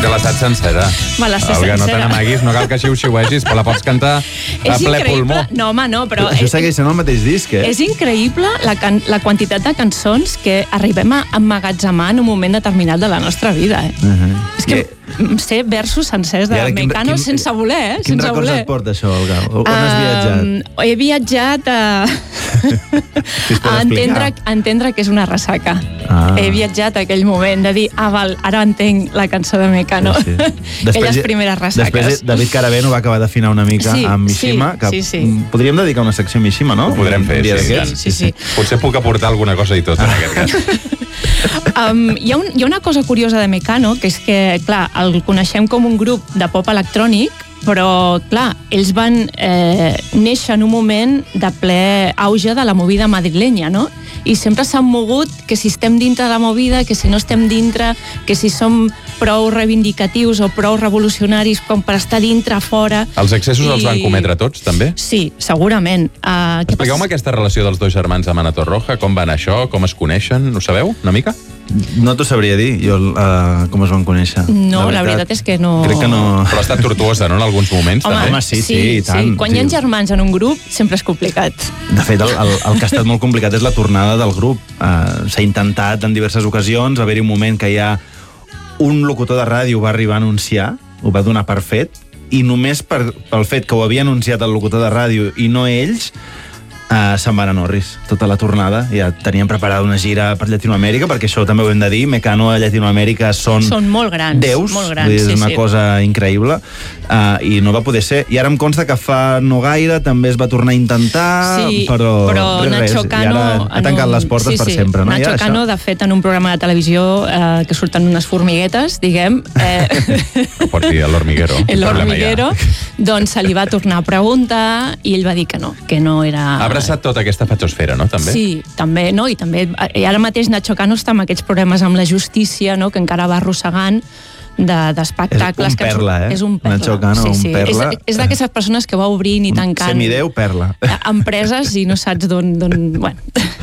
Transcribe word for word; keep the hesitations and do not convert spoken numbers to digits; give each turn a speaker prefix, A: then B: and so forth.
A: te la saps sencera.
B: Me la sé
A: Olga,
B: sencera.
A: no te n'amaguis, no cal que xiu-xiuegis, però la pots cantar a ple pulmó.
B: No, home, no, però...
C: Això segueix sent el mateix disc, eh?
B: És increïble la, can la quantitat de cançons que arribem a emmagatzemar en un moment determinat de la nostra vida, eh? Uh -huh. És que I... sé versos sencers de Mecano quin, sense voler, eh?
C: Quins
B: sense
C: records
B: voler.
C: et porta això, Olga? On has viatjat?
B: Um, he viatjat a... a entendre, a entendre que és una ressaca. Ah. He viatjat a aquell moment de dir, ah, val, ara entenc la cançó de Mecano. Sí, sí. Després, aquelles primeres ressaques.
C: Després David Caraveno va acabar d'afinar una mica sí, amb Mishima,
B: sí,
C: que
B: sí, sí.
C: podríem dedicar una secció a Mishima, no?
A: Ho podrem fer, sí,
B: sí, sí, sí.
A: Potser puc aportar alguna cosa i tot en aquest cas.
B: Um, hi, ha un, hi ha una cosa curiosa de Mecano, que és que, clar, el coneixem com un grup de pop electrònic, però, clar, ells van eh, néixer en un moment de ple auge de la movida madrilenya, no? I sempre s'han mogut que si estem dintre de la movida, que si no estem dintre, que si som prou reivindicatius o prou revolucionaris com per estar dintre, fora...
A: Els excessos I... els van cometre tots, també?
B: Sí, segurament. Uh,
A: Expliqueu-me pas... aquesta relació dels dos germans amb Ana Torroja, com van això, com es coneixen, ho sabeu, una mica?
C: No t'ho sabria dir, jo, uh, com es van conèixer.
B: No, la veritat, la veritat és que no...
C: Crec que no...
A: Però ha estat tortuosa, no?, en alguns moments,
B: Home,
A: també.
C: Home, sí, sí,
B: sí,
C: i tant.
B: Sí. Quan
C: sí.
B: hi ha germans en un grup, sempre és complicat.
C: De fet, el, el, el que ha estat molt complicat és la tornada del grup. Uh, S'ha intentat en diverses ocasions, haver-hi un moment que ja un locutor de ràdio va arribar a anunciar, ho va donar per fet, i només per, pel fet que ho havia anunciat el locutor de ràdio i no ells, Uh, se'n van a Norris, tota la tornada. Ja teníem preparada una gira per Llatinoamèrica, perquè això també ho hem de dir, Mecano a Llatinoamèrica són,
B: són molt grans,
C: déus,
B: molt grans,
C: és
B: sí,
C: una
B: sí.
C: cosa increïble, uh, i no va poder ser. I ara em consta que fa no gaire també es va tornar a intentar,
B: sí,
C: però,
B: però
C: res,
B: Nacho
C: res.
B: Cano...
C: I ara ha tancat
B: un...
C: les portes
B: sí,
C: per
B: sí.
C: sempre. No?
B: Nacho
C: Ja,
B: Cano, de fet, en un programa de televisió eh, que surten unes formiguetes, diguem... Eh...
A: Porti a l'Hormiguero.
B: L'Hormiguero, doncs se li va tornar a preguntar i ell va dir que no, que no era...
A: Ha abraçat tota aquesta fatxosfera, no?, també?
B: Sí, també, no? I també, i ara mateix Nacho Cano està amb aquests problemes amb la justícia, no?, que encara va arrossegant d'espectacles.
C: És un perla, eh?
B: És un perla.
C: Nacho Cano,
B: sí, sí.
C: un perla.
B: És, és d'aquestes persones que va obrint i tancant...
C: Semideu perla.
B: Empreses i no saps d'on... Bueno...